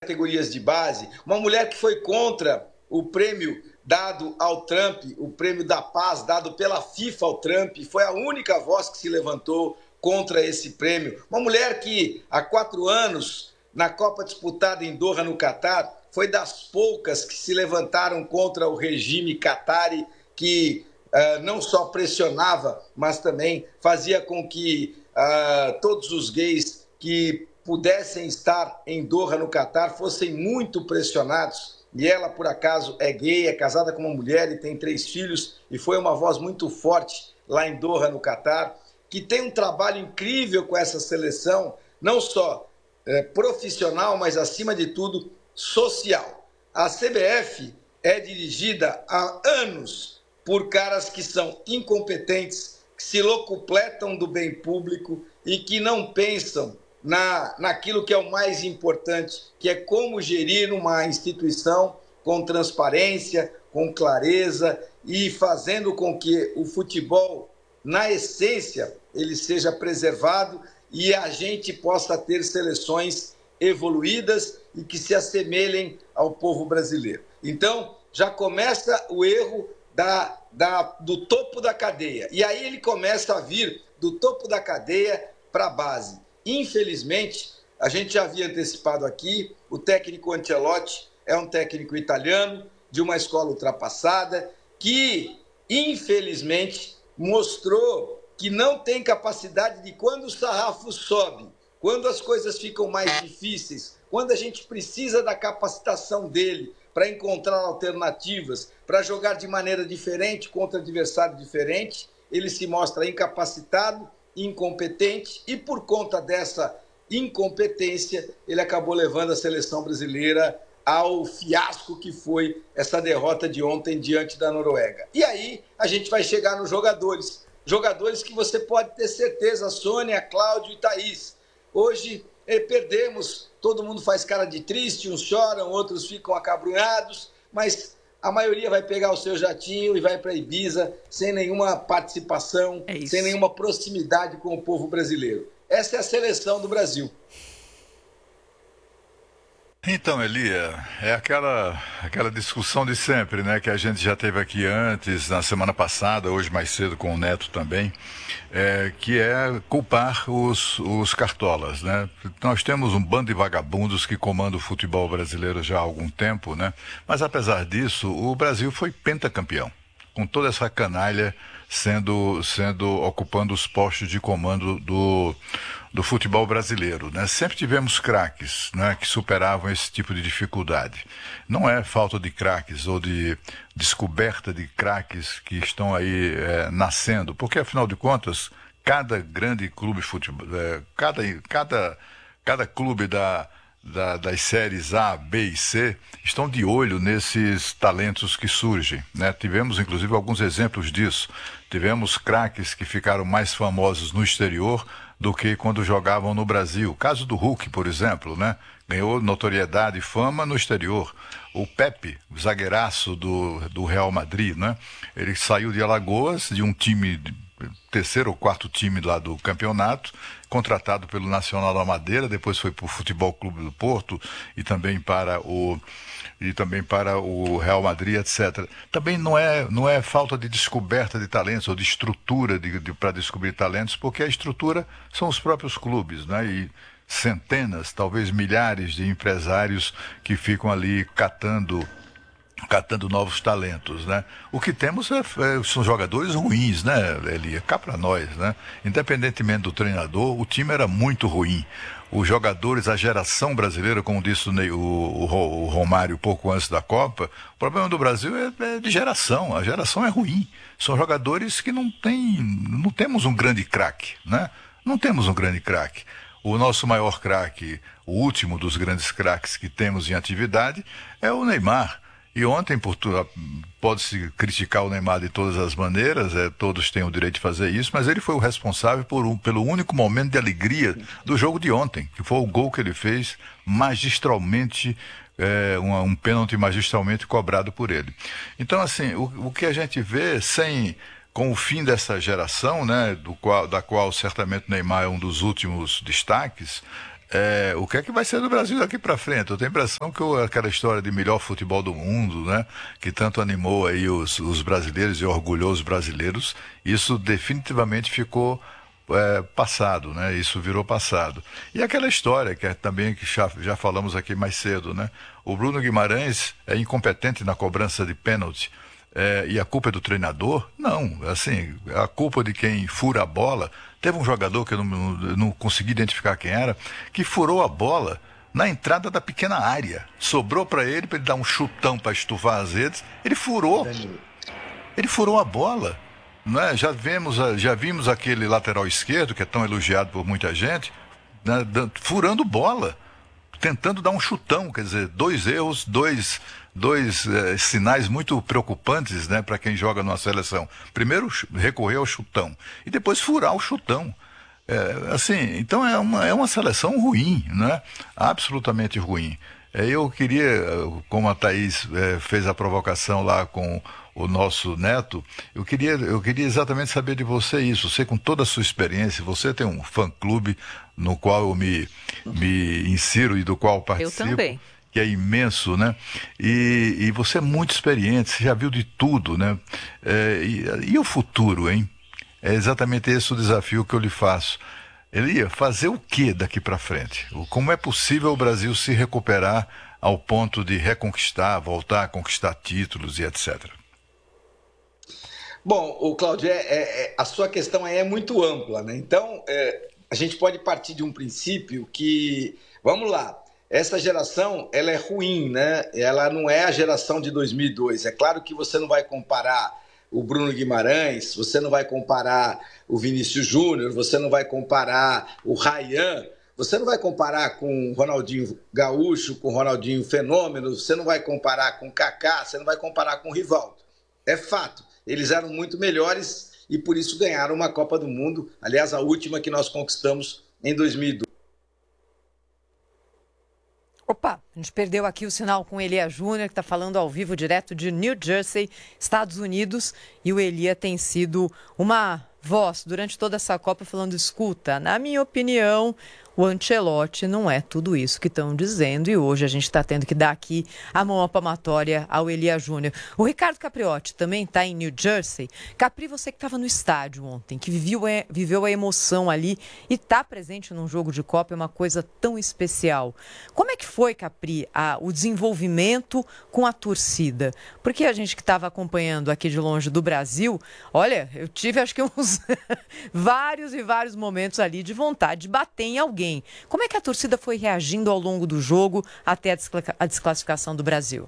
categorias de base, uma mulher que foi contra o prêmio dado ao Trump, o prêmio da paz dado pela FIFA ao Trump, foi a única voz que se levantou contra esse prêmio. Uma mulher que há 4 anos, na Copa disputada em Doha, no Catar, foi das poucas que se levantaram contra o regime qatari, que não só pressionava, mas também fazia com que todos os gays que pudessem estar em Doha, no Catar, fossem muito pressionados. E ela, por acaso, é gay, é casada com uma mulher e tem 3 filhos, e foi uma voz muito forte lá em Doha, no Catar, que tem um trabalho incrível com essa seleção, não só profissional, mas, acima de tudo, social. A CBF é dirigida há anos por caras que são incompetentes, que se locupletam do bem público e que não pensam naquilo que é o mais importante, que é como gerir uma instituição com transparência, com clareza e fazendo com que o futebol, na essência, ele seja preservado e a gente possa ter seleções evoluídas e que se assemelhem ao povo brasileiro. Então, já começa o erro do topo da cadeia. E aí ele começa a vir do topo da cadeia para a base. Infelizmente, a gente já havia antecipado aqui, o técnico Ancelotti é um técnico italiano, de uma escola ultrapassada, que, infelizmente, mostrou que não tem capacidade de, quando o sarrafo sobe, quando as coisas ficam mais difíceis, quando a gente precisa da capacitação dele para encontrar alternativas, para jogar de maneira diferente contra adversário diferente, ele se mostra incapacitado, incompetente, e por conta dessa incompetência ele acabou levando a seleção brasileira ao fiasco que foi essa derrota de ontem diante da Noruega. E aí a gente vai chegar nos jogadores que você pode ter certeza, Sônia, Cláudio e Thaís. Hoje perdemos, todo mundo faz cara de triste, uns choram, outros ficam acabrunhados, mas a maioria vai pegar o seu jatinho e vai para Ibiza sem nenhuma participação, sem nenhuma proximidade com o povo brasileiro. Essa é a seleção do Brasil. Então, Elia, é aquela discussão de sempre, né, que a gente já teve aqui antes, na semana passada, hoje mais cedo com o Neto também, que é culpar os cartolas, né? Nós temos um bando de vagabundos que comanda o futebol brasileiro já há algum tempo, né? Mas apesar disso, o Brasil foi pentacampeão, com toda essa canalha ocupando os postos de comando do futebol brasileiro, né? Sempre tivemos craques, né, que superavam esse tipo de dificuldade. Não é falta de craques ou de descoberta de craques que estão aí nascendo, porque afinal de contas, cada grande clube de futebol, cada clube das séries A, B e C estão de olho nesses talentos que surgem, né? Tivemos inclusive alguns exemplos disso. Tivemos craques que ficaram mais famosos no exterior do que quando jogavam no Brasil. O caso do Hulk, por exemplo, né? Ganhou notoriedade e fama no exterior. O Pepe, o zagueiraço do Real Madrid, né? Ele saiu de Alagoas, de um time, terceiro ou quarto time lá do campeonato, contratado pelo Nacional da Madeira, depois foi para o Futebol Clube do Porto e também para o Real Madrid, etc. Também não é falta de descoberta de talentos ou de estrutura para descobrir talentos, porque a estrutura são os próprios clubes, né? E centenas, talvez milhares de empresários que ficam ali catando novos talentos, né? O que temos são jogadores ruins, né, Elia? Cá para nós, né? Independentemente do treinador, o time era muito ruim. Os jogadores, a geração brasileira, como disse o Romário pouco antes da Copa, o problema do Brasil é de geração. A geração é ruim. São jogadores que não temos um grande craque, né? Não temos um grande craque. O nosso maior craque, o último dos grandes craques que temos em atividade, é o Neymar. E ontem, pode-se criticar o Neymar de todas as maneiras, todos têm o direito de fazer isso, mas ele foi o responsável pelo único momento de alegria do jogo de ontem, que foi o gol que ele fez magistralmente, um pênalti magistralmente cobrado por ele. Então, assim, o que a gente vê com o fim dessa geração, né, da qual certamente o Neymar é um dos últimos destaques, O que é que vai ser do Brasil daqui para frente? Eu tenho a impressão que aquela história de melhor futebol do mundo, né, que tanto animou aí os brasileiros e orgulhou os brasileiros, isso definitivamente ficou passado, né? Isso virou passado. E aquela história que é também que já falamos aqui mais cedo, né? O Bruno Guimarães é incompetente na cobrança de pênalti. E a culpa é do treinador? Não, assim, a culpa de quem fura a bola. Teve um jogador que eu não consegui identificar quem era, que furou a bola na entrada da pequena área. Sobrou para ele dar um chutão para estufar as redes. Ele furou a bola. Não é? Já vimos aquele lateral esquerdo, que é tão elogiado por muita gente, né, furando bola, tentando dar um chutão. Quer dizer, dois erros, dois sinais muito preocupantes, né, para quem joga numa seleção. Primeiro, recorrer ao chutão e depois furar o chutão. Assim, então é uma seleção ruim, né? Absolutamente ruim. Eu queria, como a Thaís fez a provocação lá com o nosso Neto, eu queria exatamente saber de você isso. Você, com toda a sua experiência, você tem um fã-clube no qual eu me insiro e do qual participo. Eu também. Que é imenso, né? E você é muito experiente, você já viu de tudo, né? E o futuro, hein? É exatamente esse o desafio que eu lhe faço. Ele ia fazer o que daqui para frente? Como é possível o Brasil se recuperar ao ponto de reconquistar, voltar a conquistar títulos e etc.? Bom, o Cláudio, a sua questão aí é muito ampla, né? Então, a gente pode partir de um princípio que, vamos lá, essa geração, ela é ruim, né? Ela não é a geração de 2002. É claro que você não vai comparar o Bruno Guimarães, você não vai comparar o Vinícius Júnior, você não vai comparar o Ryan, você não vai comparar com o Ronaldinho Gaúcho, com o Ronaldinho Fenômeno, você não vai comparar com o Kaká, você não vai comparar com o Rivaldo. É fato, eles eram muito melhores e por isso ganharam uma Copa do Mundo, aliás, a última que nós conquistamos em 2002. Opa, a gente perdeu aqui o sinal com o Elia Júnior, que está falando ao vivo direto de New Jersey, Estados Unidos. E o Elia tem sido uma voz durante toda essa Copa falando, escuta, na minha opinião, o Ancelotti não é tudo isso que estão dizendo. E hoje a gente está tendo que dar aqui a mão à palmatória ao Elia Júnior. O Ricardo Capriotti também está em New Jersey. Capri, você que estava no estádio ontem, que viveu a emoção ali e está presente num jogo de Copa, é uma coisa tão especial. Como é que foi, Capri, o desenvolvimento com a torcida? Porque a gente que estava acompanhando aqui de longe do Brasil, olha, eu tive acho que uns vários momentos ali de vontade de bater em alguém. Como é que a torcida foi reagindo ao longo do jogo até a desclassificação do Brasil?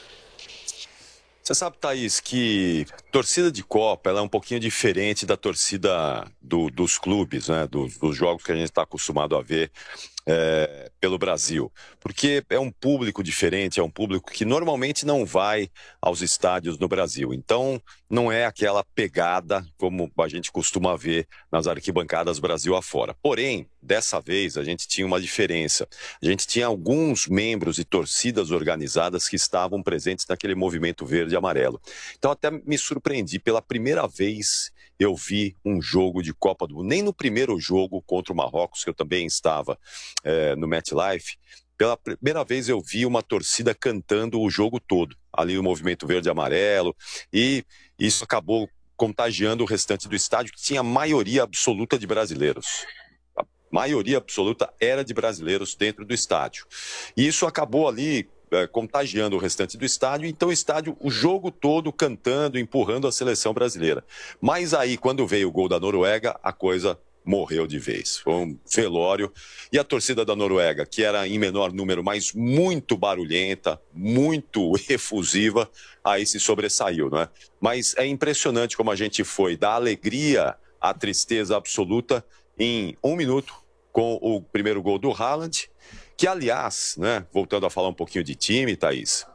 Você sabe, Thaís, que torcida de Copa ela é um pouquinho diferente da torcida dos clubes, né? Dos jogos que a gente está acostumado a ver pelo Brasil. Porque é um público diferente, é um público que normalmente não vai aos estádios no Brasil. Então, não é aquela pegada como a gente costuma ver nas arquibancadas Brasil afora. Porém, dessa vez, a gente tinha uma diferença. A gente tinha alguns membros e torcidas organizadas que estavam presentes naquele movimento verde e amarelo. Então, até me surpreendi. Pela primeira vez, eu vi um jogo de Copa do Mundo. Nem no primeiro jogo contra o Marrocos, que eu também estava no MetLife, pela primeira vez eu vi uma torcida cantando o jogo todo, ali o movimento verde e amarelo, e isso acabou contagiando o restante do estádio, que tinha maioria absoluta de brasileiros. A maioria absoluta era de brasileiros dentro do estádio. E isso acabou ali contagiando o restante do estádio, então o estádio, o jogo todo cantando, empurrando a seleção brasileira. Mas aí, quando veio o gol da Noruega, a coisa morreu de vez. Foi um velório. E a torcida da Noruega, que era em menor número, mas muito barulhenta, muito efusiva, aí se sobressaiu, não é? Mas é impressionante como a gente foi da alegria à tristeza absoluta em 1 minuto, com o primeiro gol do Haaland, que, aliás, né, voltando a falar um pouquinho de time, Thaís,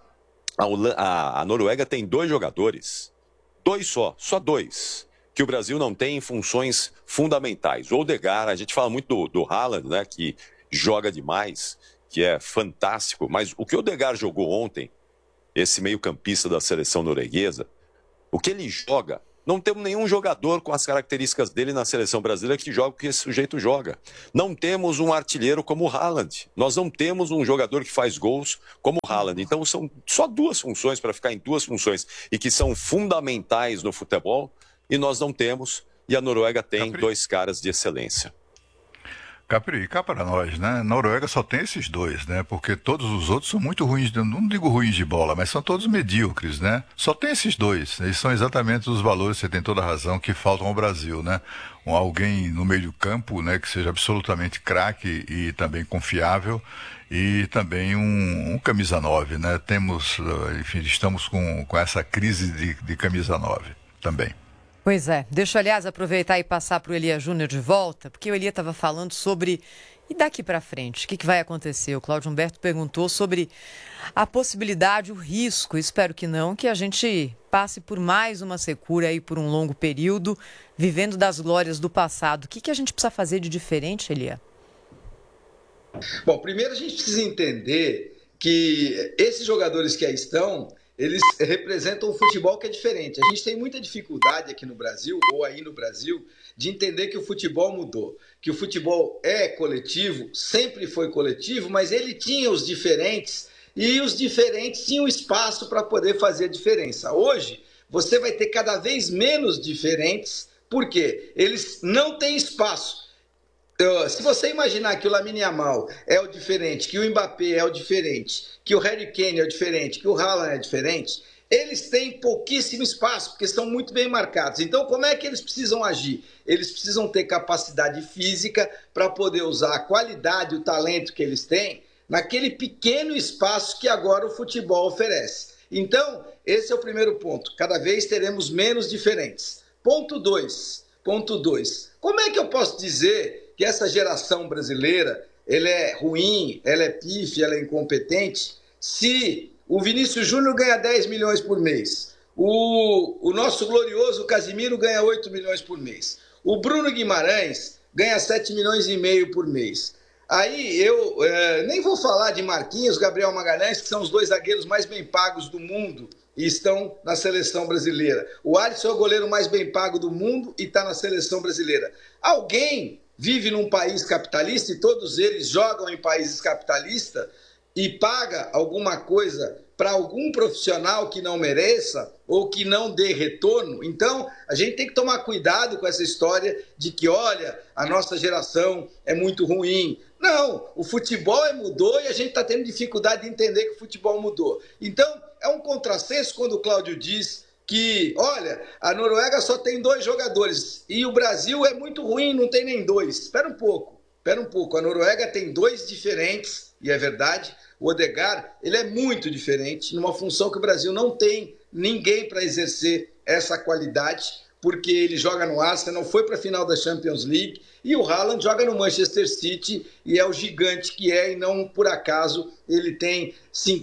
a Noruega tem 2 jogadores, 2 só 2, que o Brasil não tem em funções fundamentais. O Odegaard, a gente fala muito do Haaland, né, que joga demais, que é fantástico, mas o que o Odegaard jogou ontem, esse meio-campista da seleção norueguesa, o que ele joga Não temos nenhum jogador com as características dele na seleção brasileira que joga o que esse sujeito joga. Não temos um artilheiro como o Haaland. Nós não temos um jogador que faz gols como o Haaland. Então são só duas funções, para ficar em duas funções, e que são fundamentais no futebol, e nós não temos. E a Noruega tem dois caras de excelência. Capri, cá para nós, né? Noruega só tem esses dois, né? Porque todos os outros são muito ruins, não digo ruins de bola, mas são todos medíocres, né? Só tem esses dois. Eles são exatamente os valores, você tem toda a razão, que faltam ao Brasil, né? Alguém no meio do campo, né, que seja absolutamente craque e também confiável, e também um camisa 9, né? Temos, enfim, estamos com essa crise de camisa 9 também. Pois é. Deixa eu, aliás, aproveitar e passar para o Elia Júnior de volta, porque o Elia estava falando sobre, e daqui para frente, o que vai acontecer? O Cláudio Humberto perguntou sobre a possibilidade, o risco, espero que não, que a gente passe por mais uma secura aí por um longo período, vivendo das glórias do passado. O que a gente precisa fazer de diferente, Elia? Bom, primeiro a gente precisa entender que esses jogadores que aí estão, eles representam um futebol que é diferente. A gente tem muita dificuldade aqui no Brasil, ou aí no Brasil, de entender que o futebol mudou. Que o futebol é coletivo, sempre foi coletivo, mas ele tinha os diferentes, e os diferentes tinham espaço para poder fazer a diferença. Hoje, você vai ter cada vez menos diferentes, porque eles não têm espaço. Se você imaginar que o Lamine Yamal é o diferente, que o Mbappé é o diferente, que o Harry Kane é o diferente, que o Haaland é diferente, eles têm pouquíssimo espaço, porque estão muito bem marcados. Então, como é que eles precisam agir? Eles precisam ter capacidade física para poder usar a qualidade, o talento que eles têm, naquele pequeno espaço que agora o futebol oferece. Então, esse é o primeiro ponto. Cada vez teremos menos diferentes. Ponto 2. Como é que eu posso dizer que essa geração brasileira, ela é ruim, ela é pífia, ela é incompetente, se o Vinícius Júnior ganha 10 milhões por mês, o nosso glorioso Casimiro ganha 8 milhões por mês, o Bruno Guimarães ganha 7 milhões e meio por mês. Aí eu nem vou falar de Marquinhos, Gabriel Magalhães, que são os dois zagueiros mais bem pagos do mundo e estão na seleção brasileira. O Alisson é o goleiro mais bem pago do mundo e está na seleção brasileira. Alguém vive num país capitalista e todos eles jogam em países capitalistas e paga alguma coisa para algum profissional que não mereça ou que não dê retorno. Então, a gente tem que tomar cuidado com essa história de que, olha, a nossa geração é muito ruim. Não, o futebol mudou e a gente está tendo dificuldade de entender que o futebol mudou. Então, é um contrassenso quando o Cláudio diz que, olha, a Noruega só tem 2 jogadores e o Brasil é muito ruim, não tem nem 2. Espera um pouco. A Noruega tem 2 diferentes, e é verdade. O Odegaard, ele é muito diferente, numa função que o Brasil não tem ninguém para exercer essa qualidade, porque ele joga no Arsenal, foi para a final da Champions League, e o Haaland joga no Manchester City e é o gigante que é, e não por acaso ele tem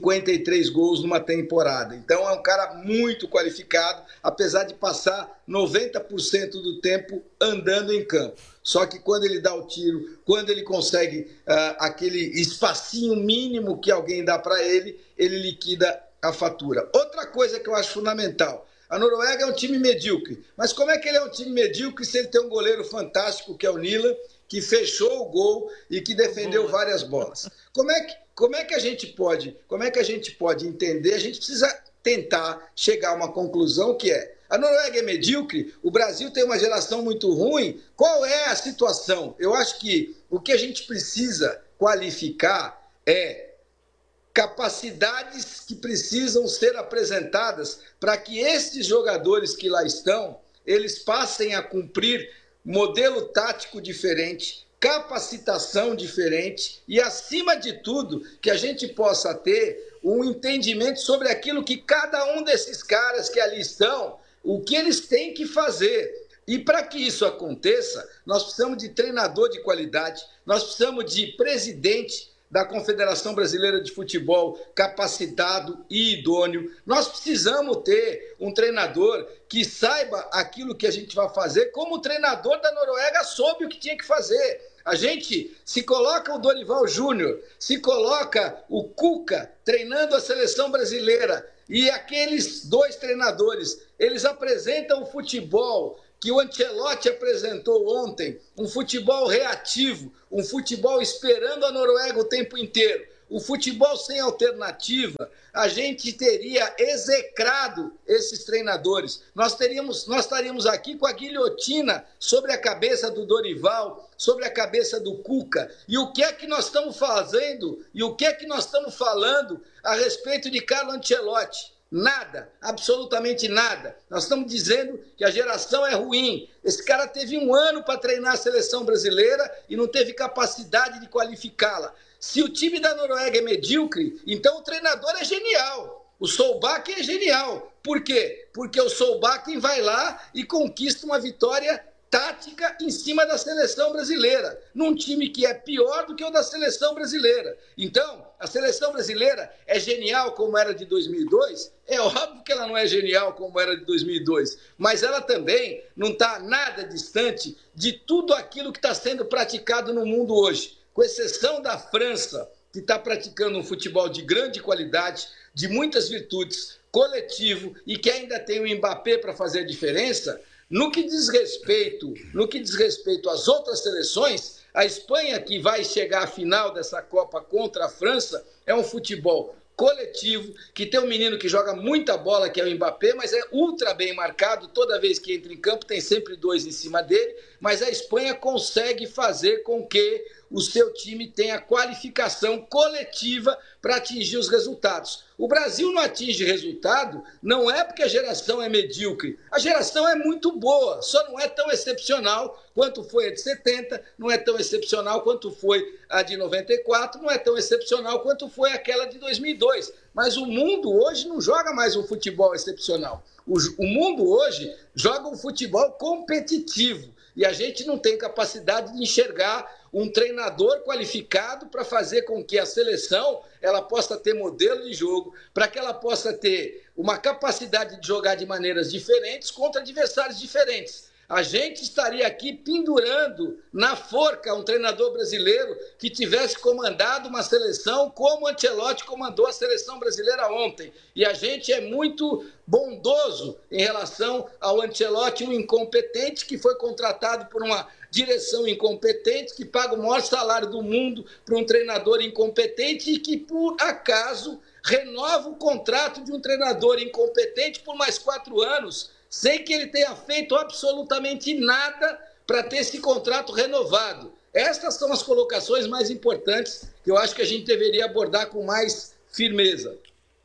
53 gols numa temporada. Então é um cara muito qualificado, apesar de passar 90% do tempo andando em campo. Só que quando ele dá o tiro, quando ele consegue aquele espacinho mínimo que alguém dá para ele, ele liquida a fatura. Outra coisa que eu acho fundamental, a Noruega é um time medíocre. Mas como é que ele é um time medíocre se ele tem um goleiro fantástico, que é o Nilan, que fechou o gol e que defendeu várias bolas? Como é que a gente pode entender? A gente precisa tentar chegar a uma conclusão que é: a Noruega é medíocre, o Brasil tem uma geração muito ruim. Qual é a situação? Eu acho que o que a gente precisa qualificar é capacidades que precisam ser apresentadas para que esses jogadores que lá estão, eles passem a cumprir modelo tático diferente, capacitação diferente e, acima de tudo, que a gente possa ter um entendimento sobre aquilo que cada um desses caras que ali estão, o que eles têm que fazer. E para que isso aconteça, nós precisamos de treinador de qualidade, nós precisamos de presidente da Confederação Brasileira de Futebol capacitado e idôneo. Nós precisamos ter um treinador que saiba aquilo que a gente vai fazer, como o treinador da Noruega soube o que tinha que fazer. A gente se coloca o Dorival Júnior, se coloca o Cuca treinando a seleção brasileira. E aqueles dois treinadores, eles apresentam o futebol que o Ancelotti apresentou ontem, um futebol reativo, um futebol esperando a Noruega o tempo inteiro, um futebol sem alternativa. A gente teria execrado esses treinadores. Nós estaríamos aqui com a guilhotina sobre a cabeça do Dorival, sobre a cabeça do Cuca. E o que é que nós estamos fazendo? E o que é que nós estamos falando a respeito de Carlo Ancelotti? Nada, absolutamente nada. Nós estamos dizendo que a geração é ruim. Esse cara teve 1 ano para treinar a seleção brasileira e não teve capacidade de qualificá-la. Se o time da Noruega é medíocre, então o treinador é genial. O Solbakken é genial. Por quê? Porque o Solbakken vai lá e conquista uma vitória tática em cima da seleção brasileira, num time que é pior do que o da seleção brasileira. Então, a seleção brasileira é genial como era de 2002? É óbvio que ela não é genial como era de 2002, mas ela também não está nada distante de tudo aquilo que está sendo praticado no mundo hoje, com exceção da França, que está praticando um futebol de grande qualidade, de muitas virtudes, coletivo, e que ainda tem o Mbappé para fazer a diferença. No que diz respeito às outras seleções, a Espanha, que vai chegar à final dessa Copa contra a França, é um futebol coletivo, que tem um menino que joga muita bola, que é o Mbappé, mas é ultra bem marcado, toda vez que entra em campo tem sempre 2 em cima dele, mas a Espanha consegue fazer com que o seu time tenha qualificação coletiva para atingir os resultados. O Brasil não atinge resultado, não é porque a geração é medíocre. A geração é muito boa, só não é tão excepcional quanto foi a de 70, não é tão excepcional quanto foi a de 94, não é tão excepcional quanto foi aquela de 2002. Mas o mundo hoje não joga mais um futebol excepcional. O mundo hoje joga um futebol competitivo. E a gente não tem capacidade de enxergar um treinador qualificado para fazer com que a seleção ela possa ter modelo de jogo, para que ela possa ter uma capacidade de jogar de maneiras diferentes contra adversários diferentes. A gente estaria aqui pendurando na forca um treinador brasileiro que tivesse comandado uma seleção como o Ancelotti comandou a seleção brasileira ontem. E a gente é muito bondoso em relação ao Ancelotti, um incompetente que foi contratado por uma direção incompetente, que paga o maior salário do mundo para um treinador incompetente e que, por acaso, renova o contrato de um treinador incompetente por mais 4 anos, sem que ele tenha feito absolutamente nada para ter esse contrato renovado. Estas são as colocações mais importantes que eu acho que a gente deveria abordar com mais firmeza.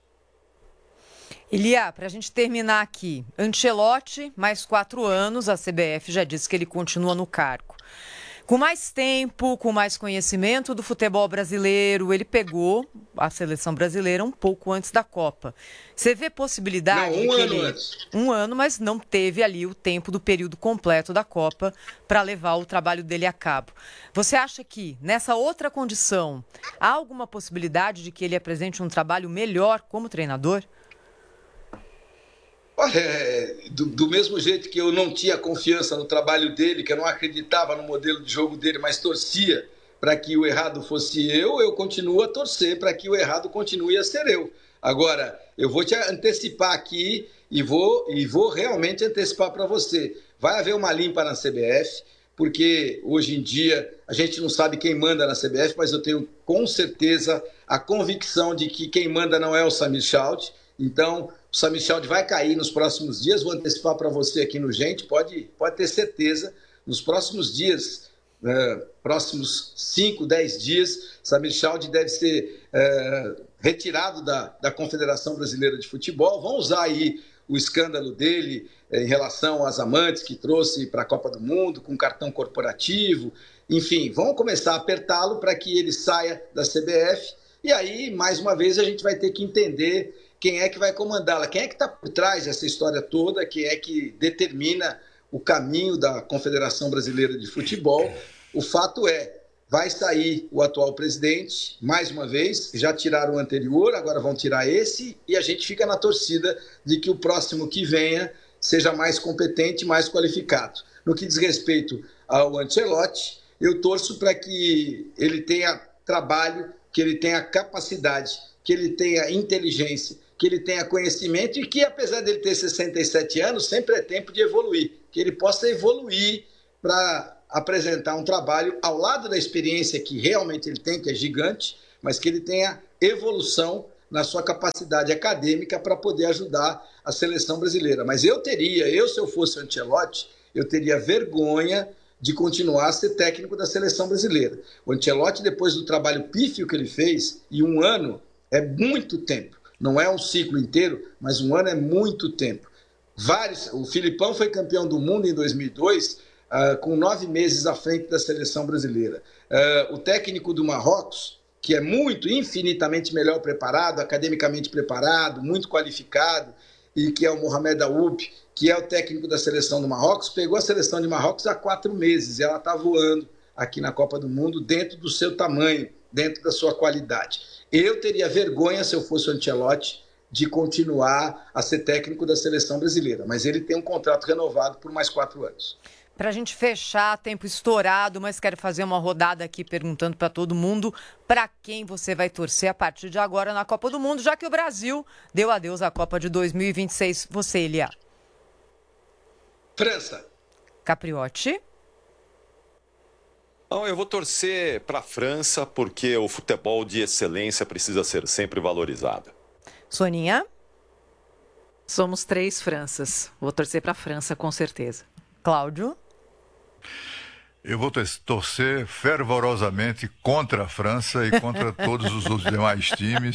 Ilia, para a gente terminar aqui, Ancelotti, mais 4 anos, a CBF já disse que ele continua no cargo. Com mais tempo, com mais conhecimento do futebol brasileiro, ele pegou a seleção brasileira um pouco antes da Copa. Você vê possibilidade de que ele... antes. 1 ano, mas não teve ali o tempo do período completo da Copa para levar o trabalho dele a cabo. Você acha que, nessa outra condição, há alguma possibilidade de que ele apresente um trabalho melhor como treinador? Do mesmo jeito que eu não tinha confiança no trabalho dele, que eu não acreditava no modelo de jogo dele, mas torcia para que o errado fosse eu continuo a torcer para que o errado continue a ser eu. Agora, eu vou te antecipar aqui e vou realmente antecipar para você. Vai haver uma limpa na CBF, porque hoje em dia a gente não sabe quem manda na CBF, mas eu tenho com certeza a convicção de que quem manda não é o Samir Chaude. Então, o Samir Chaude vai cair nos próximos dias, vou antecipar para você aqui no Gente, pode ter certeza, nos próximos dias, próximos 5, 10 dias, Samir Chaude deve ser retirado da Confederação Brasileira de Futebol. Vão usar aí o escândalo dele em relação às amantes que trouxe para a Copa do Mundo, com cartão corporativo, enfim, vão começar a apertá-lo para que ele saia da CBF, e aí, mais uma vez, a gente vai ter que entender quem é que vai comandá-la, quem é que está por trás dessa história toda, quem é que determina o caminho da Confederação Brasileira de Futebol. O fato é, vai sair o atual presidente, mais uma vez, já tiraram o anterior, agora vão tirar esse, e a gente fica na torcida de que o próximo que venha seja mais competente, mais qualificado. No que diz respeito ao Ancelotti, eu torço para que ele tenha trabalho, que ele tenha capacidade, que ele tenha inteligência, que ele tenha conhecimento e que, apesar dele ter 67 anos, sempre é tempo de evoluir, que ele possa evoluir para apresentar um trabalho ao lado da experiência que realmente ele tem, que é gigante, mas que ele tenha evolução na sua capacidade acadêmica para poder ajudar a seleção brasileira. Mas se eu fosse o Ancelotti, eu teria vergonha de continuar a ser técnico da seleção brasileira. O Ancelotti, depois do trabalho pífio que ele fez, e 1 ano é muito tempo. Não é um ciclo inteiro, mas 1 ano é muito tempo. O Filipão foi campeão do mundo em 2002, com 9 meses à frente da seleção brasileira. O técnico do Marrocos, que é infinitamente melhor preparado, academicamente preparado, muito qualificado, e que é o Mohamed Aoub, que é o técnico da seleção do Marrocos, pegou a seleção de Marrocos há 4 meses, e ela está voando aqui na Copa do Mundo dentro do seu tamanho, dentro da sua qualidade. Eu teria vergonha, se eu fosse o Ancelotti, de continuar a ser técnico da seleção brasileira, mas ele tem um contrato renovado por mais 4 anos. Para a gente fechar, tempo estourado, mas quero fazer uma rodada aqui perguntando para todo mundo para quem você vai torcer a partir de agora na Copa do Mundo, já que o Brasil deu adeus à Copa de 2026. Você, Elia? França. Capriotti? Não, eu vou torcer para a França porque o futebol de excelência precisa ser sempre valorizado. Soninha? Somos 3 Franças. Vou torcer para a França, com certeza. Cláudio? Eu vou torcer fervorosamente contra a França e contra todos os demais times.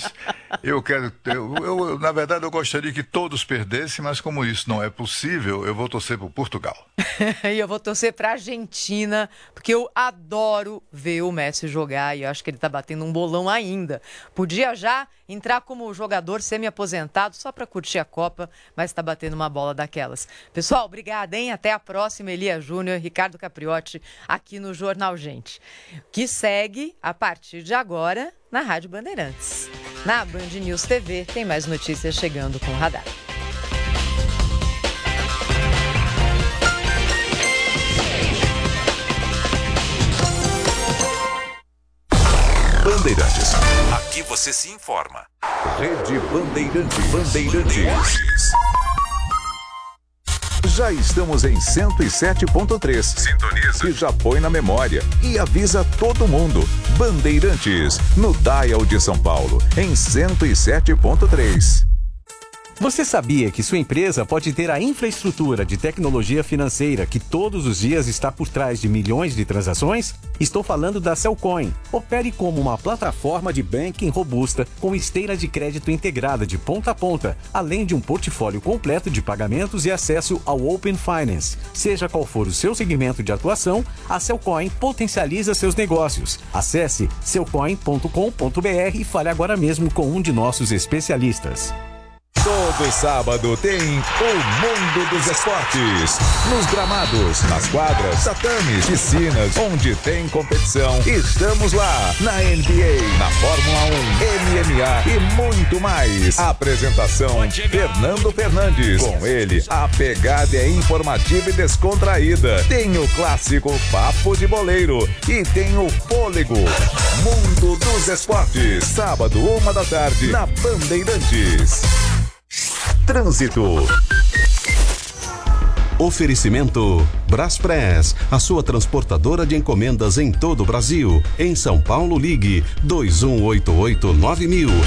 Na verdade, eu gostaria que todos perdessem, mas como isso não é possível, eu vou torcer por Portugal. E eu vou torcer para a Argentina, porque eu adoro ver o Messi jogar e eu acho que ele está batendo um bolão ainda. Podia já entrar como jogador semi-aposentado só para curtir a Copa, mas está batendo uma bola daquelas. Pessoal, obrigada, hein? Até a próxima. Elia Júnior, Ricardo Capriotti, aqui no Jornal Gente, que segue a partir de agora na Rádio Bandeirantes. Na Band News TV tem mais notícias chegando com o Radar. Bandeirantes. Aqui você se informa. Rede Bandeirantes. Já estamos em 107.3. Sintoniza. E já põe na memória. E avisa todo mundo. Bandeirantes, no Dial de São Paulo, em 107.3. Você sabia que sua empresa pode ter a infraestrutura de tecnologia financeira que todos os dias está por trás de milhões de transações? Estou falando da Cellcoin. Opere como uma plataforma de banking robusta com esteira de crédito integrada de ponta a ponta, além de um portfólio completo de pagamentos e acesso ao Open Finance. Seja qual for o seu segmento de atuação, a Cellcoin potencializa seus negócios. Acesse cellcoin.com.br e fale agora mesmo com um de nossos especialistas. Todo sábado tem o Mundo dos Esportes. Nos gramados, nas quadras, tatames, piscinas, onde tem competição. Estamos lá na NBA, na Fórmula 1, MMA e muito mais. Apresentação Fernando Fernandes. Com ele, a pegada é informativa e descontraída. Tem o clássico Papo de Boleiro e tem o Fôlego. Mundo dos Esportes. Sábado, 13h, na Bandeirantes. Trânsito. Oferecimento Braspress, a sua transportadora de encomendas em todo o Brasil. Em São Paulo, ligue 2188-9000.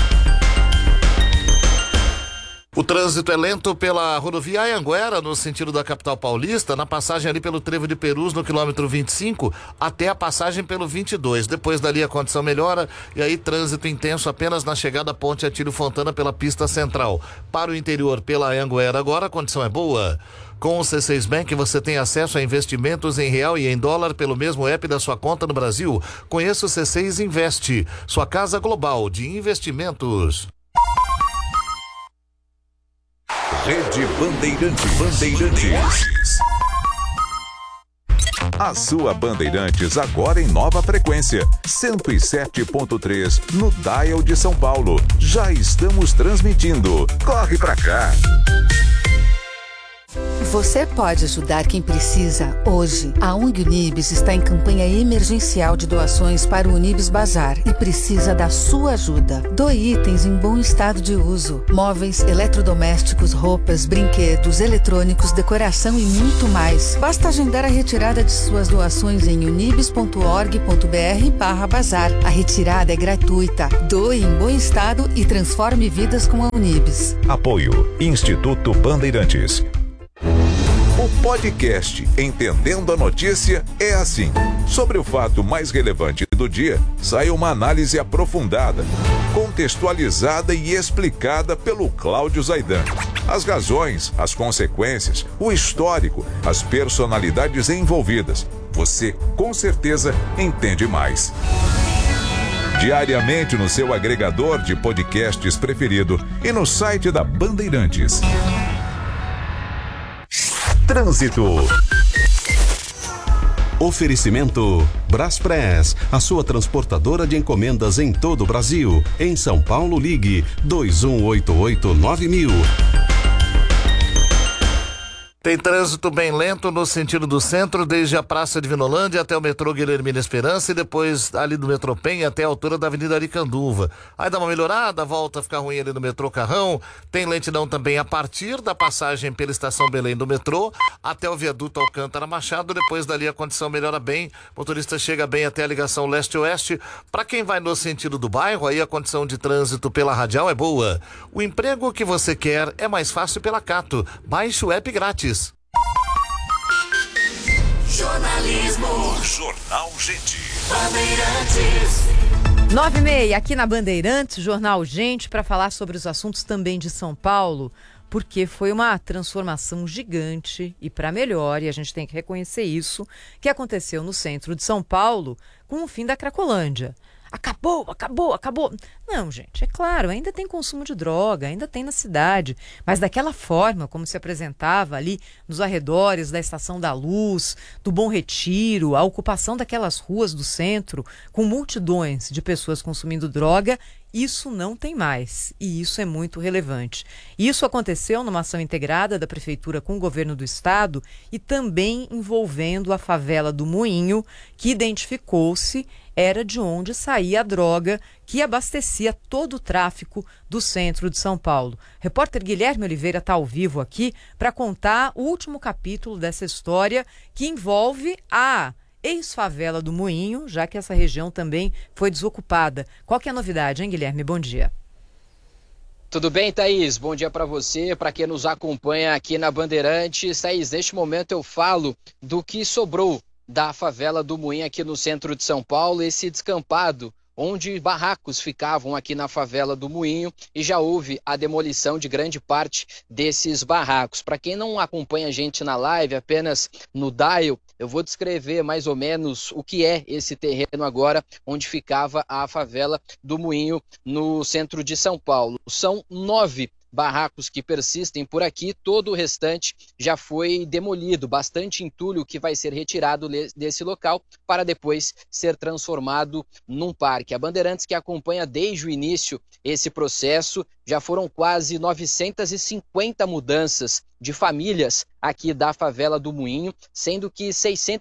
O trânsito é lento pela rodovia Anhanguera, no sentido da capital paulista, na passagem ali pelo Trevo de Perus, no quilômetro 25, até a passagem pelo 22. Depois dali a condição melhora e aí trânsito intenso apenas na chegada à ponte Atílio Fontana pela pista central. Para o interior, pela Anhanguera agora, a condição é boa. Com o C6 Bank você tem acesso a investimentos em real e em dólar pelo mesmo app da sua conta no Brasil. Conheça o C6 Investe, sua casa global de investimentos. Rede Bandeirantes. A sua Bandeirantes agora em nova frequência, 107.3 no Dial de São Paulo. Já estamos transmitindo. Corre pra cá. Você pode ajudar quem precisa hoje. A ONG Unibis está em campanha emergencial de doações para o Unibis Bazar e precisa da sua ajuda. Doe itens em bom estado de uso. Móveis, eletrodomésticos, roupas, brinquedos, eletrônicos, decoração e muito mais. Basta agendar a retirada de suas doações em unibis.org.br/bazar. A retirada é gratuita. Doe em bom estado e transforme vidas com a Unibis. Apoio Instituto Bandeirantes. O podcast Entendendo a Notícia é assim. Sobre o fato mais relevante do dia, sai uma análise aprofundada, contextualizada e explicada pelo Cláudio Zaidan. As razões, as consequências, o histórico, as personalidades envolvidas. Você, com certeza, entende mais. Diariamente no seu agregador de podcasts preferido e no site da Bandeirantes. Trânsito. Oferecimento Braspress, a sua transportadora de encomendas em todo o Brasil. Em São Paulo, ligue 2188-9000. Tem trânsito bem lento no sentido do centro, desde a Praça de Vinolândia até o metrô Guilhermina Esperança e depois ali do metrô Penha até a altura da Avenida Aricanduva. Aí dá uma melhorada, volta a ficar ruim ali no metrô Carrão. Tem lentidão também a partir da passagem pela Estação Belém do metrô até o viaduto Alcântara Machado. Depois dali a condição melhora bem, o motorista chega bem até a ligação leste-oeste. Para quem vai no sentido do bairro, aí a condição de trânsito pela radial é boa. O emprego que você quer é mais fácil pela Cato. Baixe o app grátis. Jornalismo. Jornal Gente. Bandeirantes. 9h30 aqui na Bandeirantes, Jornal Gente, para falar sobre os assuntos também de São Paulo, porque foi uma transformação gigante e para melhor, e a gente tem que reconhecer isso, que aconteceu no centro de São Paulo com o fim da Cracolândia. Acabou. Não, gente, é claro, ainda tem consumo de droga, ainda tem na cidade, mas daquela forma como se apresentava ali nos arredores da Estação da Luz, do Bom Retiro, a ocupação daquelas ruas do centro, com multidões de pessoas consumindo droga, isso não tem mais, e isso é muito relevante. Isso aconteceu numa ação integrada da Prefeitura com o governo do estado e também envolvendo a favela do Moinho, que identificou-se era de onde saía a droga que abastecia todo o tráfico do centro de São Paulo. Repórter Guilherme Oliveira está ao vivo aqui para contar o último capítulo dessa história que envolve a ex-favela do Moinho, já que essa região também foi desocupada. Qual que é a novidade, hein, Guilherme? Bom dia. Tudo bem, Thaís? Bom dia para você, para quem nos acompanha aqui na Bandeirantes. Thaís, neste momento eu falo do que sobrou da favela do Moinho aqui no centro de São Paulo, esse descampado onde barracos ficavam aqui na favela do Moinho e já houve a demolição de grande parte desses barracos. Para quem não acompanha a gente na live, apenas no dial, eu vou descrever mais ou menos o que é esse terreno agora, onde ficava a favela do Moinho no centro de São Paulo. São 9 barracos que persistem por aqui, todo o restante já foi demolido, bastante entulho que vai ser retirado desse local para depois ser transformado num parque. A Bandeirantes, que acompanha desde o início esse processo, já foram quase 950 mudanças de famílias aqui da favela do Moinho, sendo que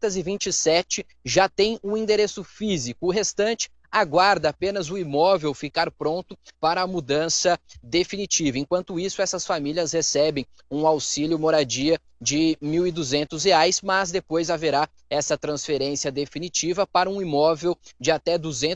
627 já tem um endereço físico, o restante aguarda apenas o imóvel ficar pronto para a mudança definitiva. Enquanto isso, essas famílias recebem um auxílio moradia de R$ 1.200, mas depois haverá essa transferência definitiva para um imóvel de até R$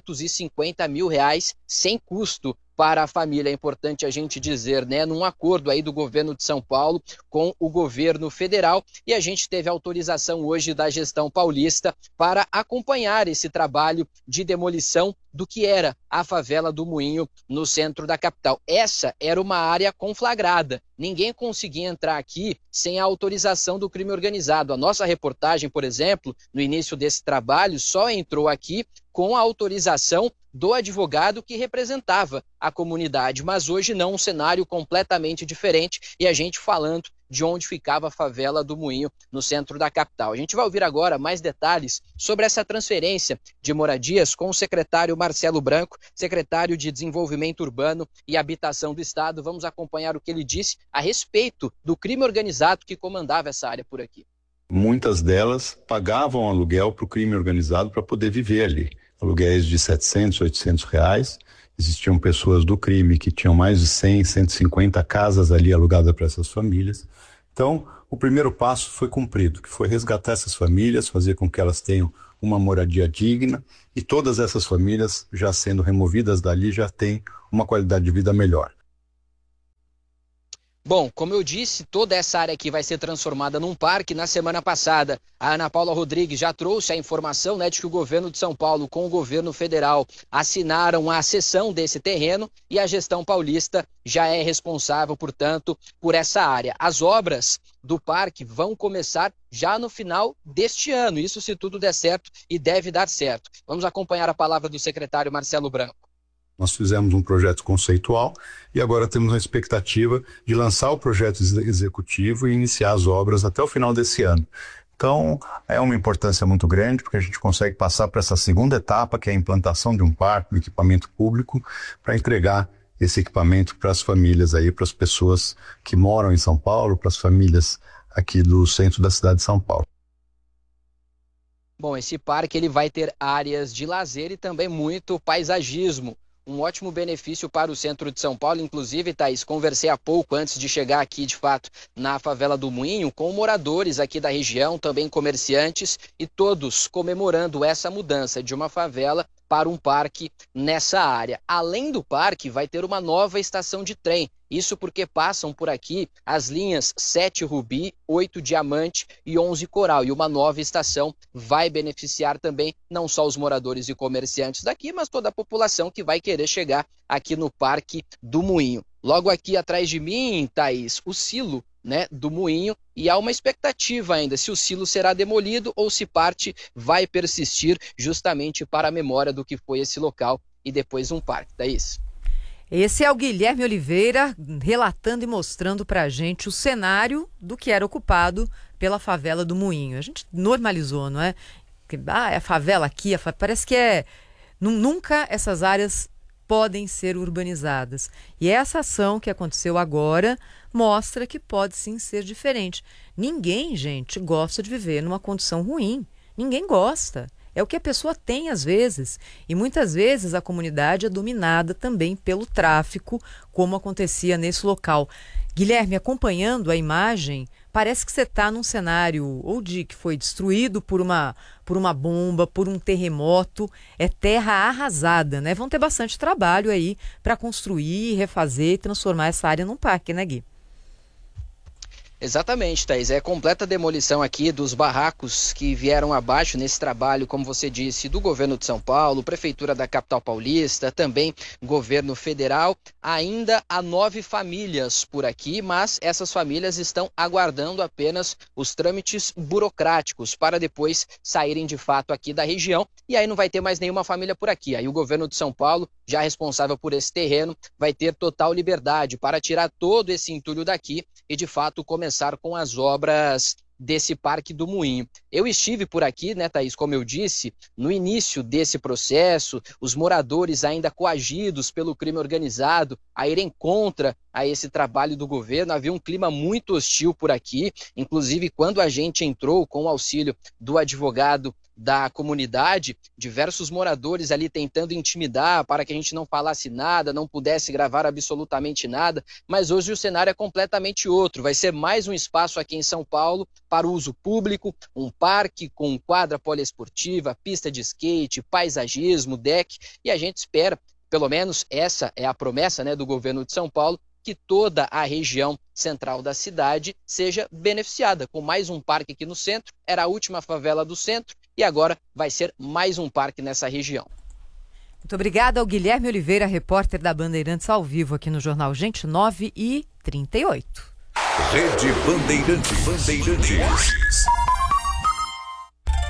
250 mil sem custo para a família. É importante a gente dizer, né, num acordo aí do governo de São Paulo com o governo federal, e a gente teve autorização hoje da gestão paulista para acompanhar esse trabalho de demolição do que era a favela do Moinho no centro da capital. Essa era uma área conflagrada. Ninguém conseguia entrar aqui sem a autorização do crime organizado. A nossa reportagem, por exemplo, no início desse trabalho, só entrou aqui com a autorização do advogado que representava a comunidade. Mas hoje não, um cenário completamente diferente, e a gente falando de onde ficava a favela do Moinho, no centro da capital. A gente vai ouvir agora mais detalhes sobre essa transferência de moradias com o secretário Marcelo Branco, secretário de Desenvolvimento Urbano e Habitação do Estado. Vamos acompanhar o que ele disse a respeito do crime organizado que comandava essa área por aqui. Muitas delas pagavam aluguel para o crime organizado para poder viver ali. Aluguéis de R$700, R$800. Existiam pessoas do crime que tinham mais de 100, 150 casas ali alugadas para essas famílias. Então, o primeiro passo foi cumprido, que foi resgatar essas famílias, fazer com que elas tenham uma moradia digna, e todas essas famílias, já sendo removidas dali, já têm uma qualidade de vida melhor. Bom, como eu disse, toda essa área aqui vai ser transformada num parque. Na semana passada, a Ana Paula Rodrigues já trouxe a informação, de que o governo de São Paulo com o governo federal assinaram a cessão desse terreno e a gestão paulista já é responsável, portanto, por essa área. As obras do parque vão começar já no final deste ano, isso se tudo der certo, e deve dar certo. Vamos acompanhar a palavra do secretário Marcelo Branco. Nós fizemos um projeto conceitual e agora temos a expectativa de lançar o projeto executivo e iniciar as obras até o final desse ano. Então, é uma importância muito grande, porque a gente consegue passar para essa segunda etapa, que é a implantação de um parque, um equipamento público, para entregar esse equipamento para as famílias aí, para as pessoas que moram em São Paulo, para as famílias aqui do centro da cidade de São Paulo. Bom, esse parque ele vai ter áreas de lazer e também muito paisagismo. Um ótimo benefício para o centro de São Paulo. Inclusive, Thaís, conversei há pouco, antes de chegar aqui, de fato, na favela do Moinho, com moradores aqui da região, também comerciantes, e todos comemorando essa mudança de uma favela para um parque nessa área. Além do parque, vai ter uma nova estação de trem. Isso porque passam por aqui as linhas 7 Rubi, 8 Diamante e 11 Coral. E uma nova estação vai beneficiar também não só os moradores e comerciantes daqui, mas toda a população que vai querer chegar aqui no Parque do Moinho. Logo aqui atrás de mim, Thaís, o silo, do Moinho, e há uma expectativa ainda se o silo será demolido ou se parte vai persistir justamente para a memória do que foi esse local e depois um parque. Thaís. Esse é o Guilherme Oliveira relatando e mostrando para a gente o cenário do que era ocupado pela favela do Moinho. A gente normalizou, não é? É a favela aqui, parece que nunca essas áreas podem ser urbanizadas. E essa ação que aconteceu agora mostra que pode sim ser diferente. Ninguém, gente, gosta de viver numa condição ruim. Ninguém gosta. É o que a pessoa tem às vezes. E muitas vezes a comunidade é dominada também pelo tráfico, como acontecia nesse local. Guilherme, acompanhando a imagem, parece que você está num cenário ou que foi destruído por uma bomba, por um terremoto. É terra arrasada, né? Vão ter bastante trabalho aí para construir, refazer e transformar essa área num parque, né, Gui? Exatamente, Thaís. É completa demolição aqui dos barracos que vieram abaixo nesse trabalho, como você disse, do governo de São Paulo, Prefeitura da capital paulista, também governo federal. Ainda há 9 famílias por aqui, mas essas famílias estão aguardando apenas os trâmites burocráticos para depois saírem de fato aqui da região. E aí não vai ter mais nenhuma família por aqui. Aí o governo de São Paulo, já responsável por esse terreno, vai ter total liberdade para tirar todo esse entulho daqui e de fato começar com as obras desse Parque do Moinho. Eu estive por aqui, Thaís, como eu disse, no início desse processo, os moradores ainda coagidos pelo crime organizado a irem contra a esse trabalho do governo. Havia um clima muito hostil por aqui, inclusive quando a gente entrou com o auxílio do advogado da comunidade, diversos moradores ali tentando intimidar para que a gente não falasse nada, não pudesse gravar absolutamente nada, mas hoje o cenário é completamente outro. Vai ser mais um espaço aqui em São Paulo para uso público, um parque com quadra poliesportiva, pista de skate, paisagismo, deck, e a gente espera, pelo menos essa é a promessa do governo de São Paulo, que toda a região central da cidade seja beneficiada com mais um parque aqui no centro. Era a última favela do centro e agora vai ser mais um parque nessa região. Muito obrigada ao Guilherme Oliveira, repórter da Bandeirantes ao vivo aqui no Jornal Gente, 9h38. Rede Bandeirantes.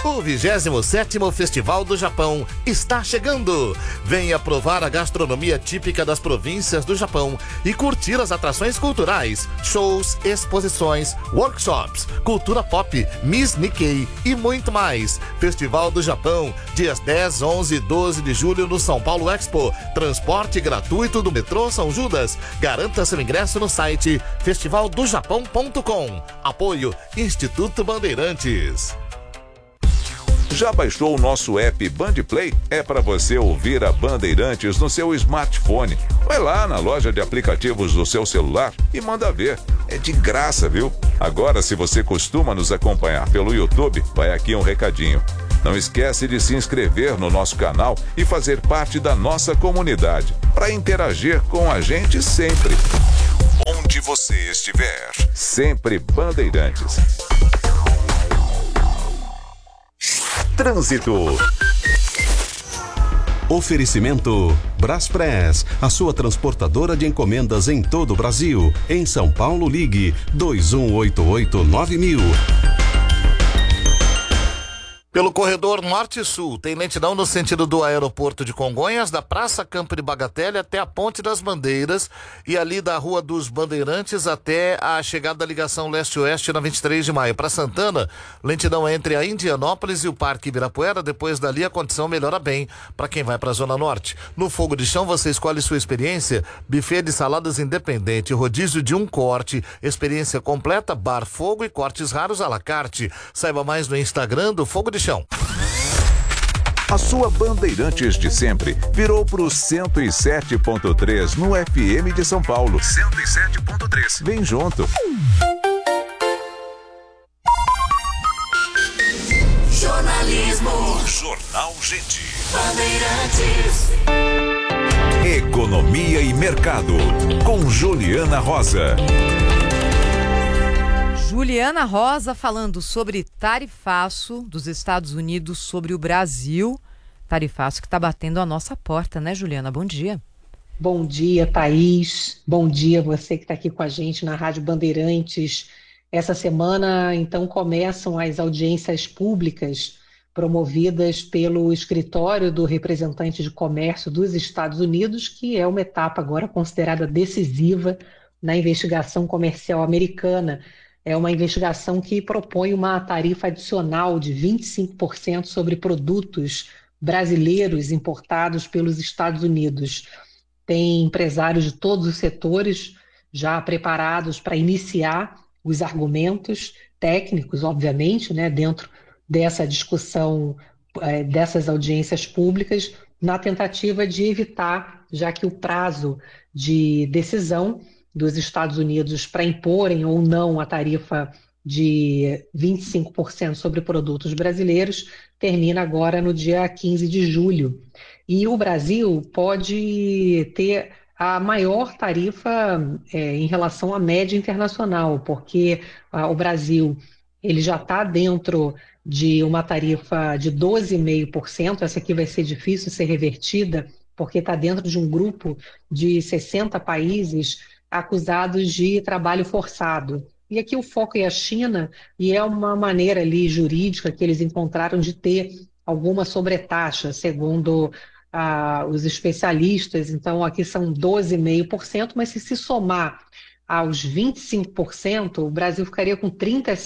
O 27º Festival do Japão está chegando. Venha provar a gastronomia típica das províncias do Japão e curtir as atrações culturais, shows, exposições, workshops, cultura pop, Miss Nikkei e muito mais. Festival do Japão, dias 10, 11 e 12 de julho no São Paulo Expo. Transporte gratuito do metrô São Judas. Garanta seu ingresso no site festivaldojapão.com. Apoio Instituto Bandeirantes. Já baixou o nosso app Bandplay? É para você ouvir a Bandeirantes no seu smartphone. Vai lá na loja de aplicativos do seu celular e manda ver. É de graça, viu? Agora, se você costuma nos acompanhar pelo YouTube, vai aqui um recadinho. Não esquece de se inscrever no nosso canal e fazer parte da nossa comunidade, para interagir com a gente sempre. Onde você estiver, sempre Bandeirantes. Trânsito. Oferecimento Braspress, a sua transportadora de encomendas em todo o Brasil. Em São Paulo, ligue 2188-9000. Pelo corredor norte-sul, tem lentidão no sentido do aeroporto de Congonhas, da Praça Campo de Bagatelle até a Ponte das Bandeiras e ali da Rua dos Bandeirantes até a chegada da ligação leste-oeste na 23 de maio. Para Santana, lentidão entre a Indianópolis e o Parque Ibirapuera. Depois dali a condição melhora bem para quem vai para a Zona Norte. No Fogo de Chão você escolhe sua experiência, buffet de saladas independente, rodízio de um corte, experiência completa, bar, fogo e cortes raros à la carte. Saiba mais no Instagram do Fogo de Chão. A sua Bandeirantes de sempre virou pro 107.3 no FM de São Paulo. 107.3. Vem junto. Jornalismo. Jornal Gente. Bandeirantes. Economia e mercado com Juliana Rosa. Juliana Rosa falando sobre tarifaço dos Estados Unidos sobre o Brasil. Tarifaço que está batendo a nossa porta, né, Juliana? Bom dia. Bom dia, Thaís. Bom dia você que está aqui com a gente na Rádio Bandeirantes. Essa semana, então, começam as audiências públicas promovidas pelo Escritório do Representante de Comércio dos Estados Unidos, que é uma etapa agora considerada decisiva na investigação comercial americana. É uma investigação que propõe uma tarifa adicional de 25% sobre produtos brasileiros importados pelos Estados Unidos. Tem empresários de todos os setores já preparados para iniciar os argumentos técnicos, obviamente, né, dentro dessa discussão, dessas audiências públicas, na tentativa de evitar, já que o prazo de decisão dos Estados Unidos para imporem ou não a tarifa de 25% sobre produtos brasileiros termina agora no dia 15 de julho. E o Brasil pode ter a maior tarifa em relação à média internacional, porque o Brasil ele já está dentro de uma tarifa de 12,5%, essa aqui vai ser difícil ser revertida, porque está dentro de um grupo de 60 países acusados de trabalho forçado. E aqui o foco é a China, e é uma maneira ali jurídica que eles encontraram de ter alguma sobretaxa, segundo os especialistas. Então aqui são 12,5%, mas se somar aos 25%, o Brasil ficaria com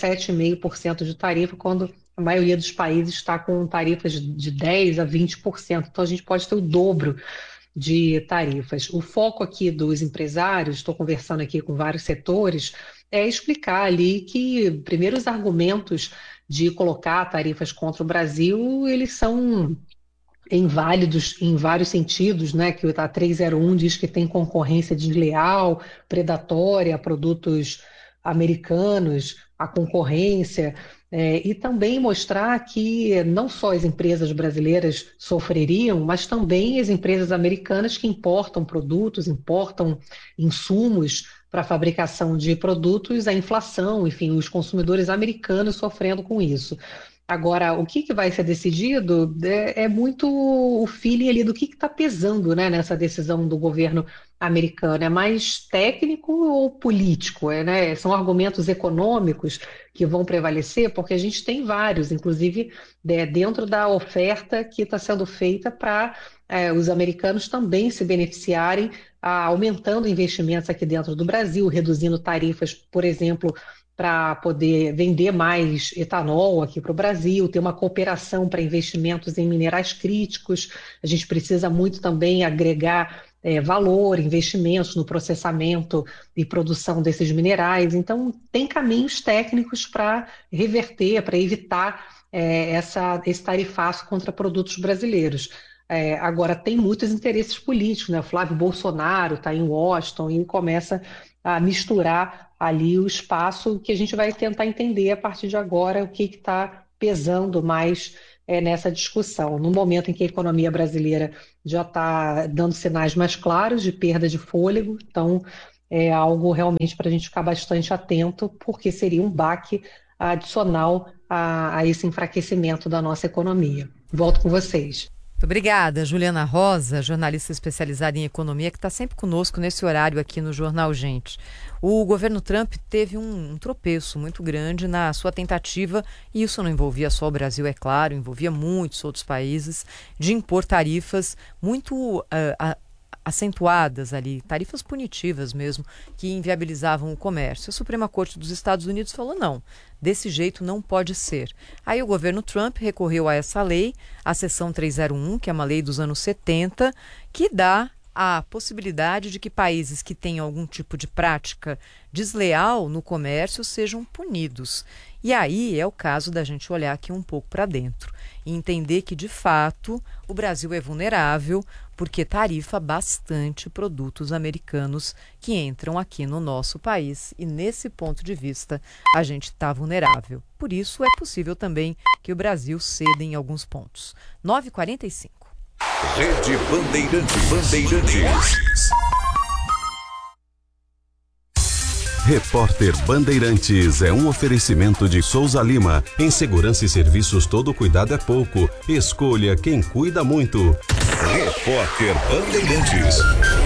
37,5% de tarifa, quando a maioria dos países está com tarifas de 10% a 20%. Então a gente pode ter o dobro de tarifas. O foco aqui dos empresários, estou conversando aqui com vários setores, é explicar ali que, primeiro, os argumentos de colocar tarifas contra o Brasil, eles são inválidos em vários sentidos, né? Que a 301 diz que tem concorrência desleal, predatória a produtos americanos, a concorrência, e também mostrar que não só as empresas brasileiras sofreriam, mas também as empresas americanas que importam produtos, importam insumos para a fabricação de produtos, a inflação, enfim, os consumidores americanos sofrendo com isso. Agora, o que vai ser decidido é muito o feeling ali do que está pesando, né, nessa decisão do governo americano. É mais técnico ou político? Né? São argumentos econômicos que vão prevalecer, porque a gente tem vários, inclusive dentro da oferta que está sendo feita para os americanos também se beneficiarem, aumentando investimentos aqui dentro do Brasil, reduzindo tarifas, por exemplo, para poder vender mais etanol aqui para o Brasil, ter uma cooperação para investimentos em minerais críticos. A gente precisa muito também agregar valor, investimentos no processamento e produção desses minerais. Então, tem caminhos técnicos para reverter, para evitar esse tarifaço contra produtos brasileiros. Agora, tem muitos interesses políticos, né? O Flávio Bolsonaro está em Washington e começa a misturar ali o espaço que a gente vai tentar entender a partir de agora o que está pesando mais nessa discussão. No momento em que a economia brasileira já está dando sinais mais claros de perda de fôlego, então é algo realmente para a gente ficar bastante atento, porque seria um baque adicional a esse enfraquecimento da nossa economia. Volto com vocês. Muito obrigada, Juliana Rosa, jornalista especializada em economia, que está sempre conosco nesse horário aqui no Jornal Gente. O governo Trump teve um tropeço muito grande na sua tentativa, e isso não envolvia só o Brasil, é claro, envolvia muitos outros países, de impor tarifas muito acentuadas ali, tarifas punitivas mesmo, que inviabilizavam o comércio. A Suprema Corte dos Estados Unidos falou não, desse jeito não pode ser. Aí o governo Trump recorreu a essa lei, a seção 301, que é uma lei dos anos 70, que dá a possibilidade de que países que tenham algum tipo de prática desleal no comércio sejam punidos. E aí é o caso da gente olhar aqui um pouco para dentro e entender que, de fato, o Brasil é vulnerável porque tarifa bastante produtos americanos que entram aqui no nosso país. E, nesse ponto de vista, a gente está vulnerável. Por isso, é possível também que o Brasil ceda em alguns pontos. 9h45. Rede Bandeirantes. Repórter Bandeirantes é um oferecimento de Souza Lima. Em segurança e serviços, todo cuidado é pouco. Escolha quem cuida muito. Repórter Bandeirantes.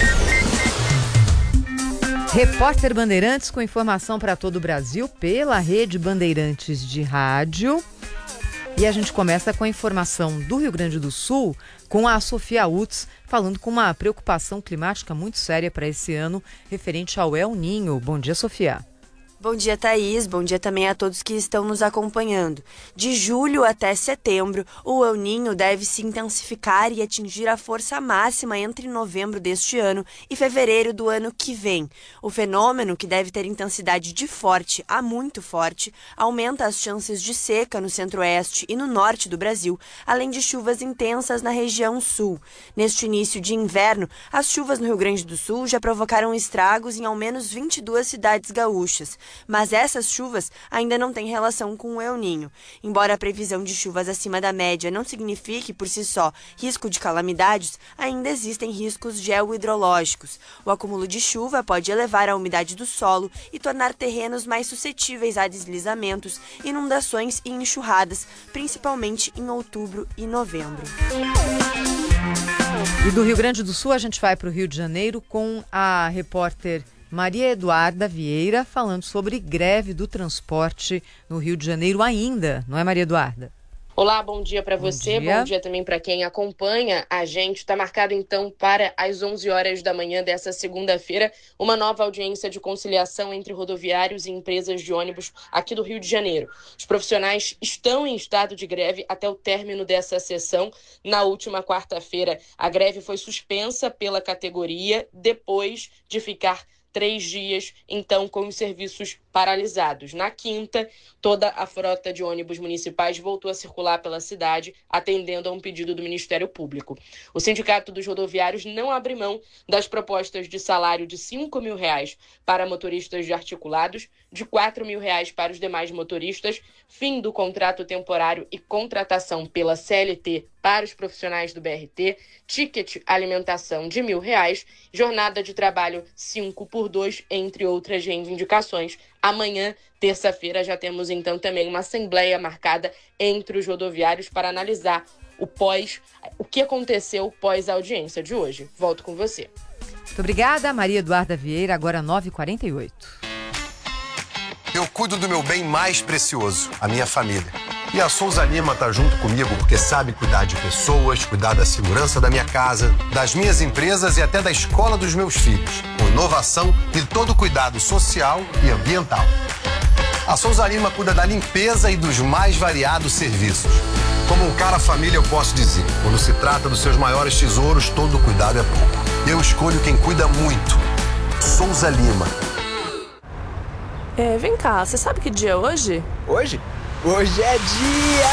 Repórter Bandeirantes com informação para todo o Brasil pela Rede Bandeirantes de Rádio. E a gente começa com a informação do Rio Grande do Sul, com a Sofia Utz, falando com uma preocupação climática muito séria para esse ano, referente ao El Niño. Bom dia, Sofia. Bom dia, Thaís. Bom dia também a todos que estão nos acompanhando. De julho até setembro, o El Niño deve se intensificar e atingir a força máxima entre novembro deste ano e fevereiro do ano que vem. O fenômeno, que deve ter intensidade de forte a muito forte, aumenta as chances de seca no centro-oeste e no norte do Brasil, além de chuvas intensas na região sul. Neste início de inverno, as chuvas no Rio Grande do Sul já provocaram estragos em ao menos 22 cidades gaúchas. Mas essas chuvas ainda não têm relação com o El Niño. Embora a previsão de chuvas acima da média não signifique, por si só, risco de calamidades, ainda existem riscos geohidrológicos. O acúmulo de chuva pode elevar a umidade do solo e tornar terrenos mais suscetíveis a deslizamentos, inundações e enxurradas, principalmente em outubro e novembro. E do Rio Grande do Sul a gente vai para o Rio de Janeiro com a repórter Maria Eduarda Vieira, falando sobre greve do transporte no Rio de Janeiro ainda, não é, Maria Eduarda? Olá, bom dia para você, bom dia também para quem acompanha a gente. Está marcado então para as 11 horas da manhã dessa segunda-feira uma nova audiência de conciliação entre rodoviários e empresas de ônibus aqui do Rio de Janeiro. Os profissionais estão em estado de greve até o término dessa sessão. Na última quarta-feira, a greve foi suspensa pela categoria depois de ficar 3 dias, então, com os serviços paralisados. Na quinta, toda a frota de ônibus municipais voltou a circular pela cidade, atendendo a um pedido do Ministério Público. O Sindicato dos Rodoviários não abre mão das propostas de salário de R$ 5.000 para motoristas de articulados, de R$ 4.000 para os demais motoristas, fim do contrato temporário e contratação pela CLT para os profissionais do BRT, ticket alimentação de R$ 1.000, jornada de trabalho 5x2, entre outras reivindicações Amanhã, terça-feira, já temos então também uma assembleia marcada entre os rodoviários para analisar o que aconteceu pós a audiência de hoje. Volto com você. Muito obrigada, Maria Eduarda Vieira, agora 9h48. Eu cuido do meu bem mais precioso, a minha família. E a Souza Lima tá junto comigo porque sabe cuidar de pessoas, cuidar da segurança da minha casa, das minhas empresas e até da escola dos meus filhos, com inovação e todo cuidado social e ambiental. A Souza Lima cuida da limpeza e dos mais variados serviços. Como um cara família, eu posso dizer, quando se trata dos seus maiores tesouros, todo cuidado é pouco. Eu escolho quem cuida muito. Souza Lima. Vem cá, você sabe que dia é hoje? Hoje? Hoje é dia